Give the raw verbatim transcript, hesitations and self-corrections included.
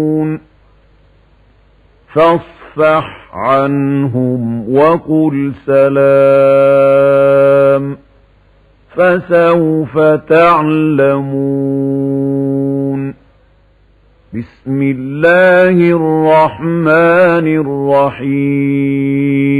فاصفح عنهم وقل سلام فسوف تعلمون. بسم الله الرحمن الرحيم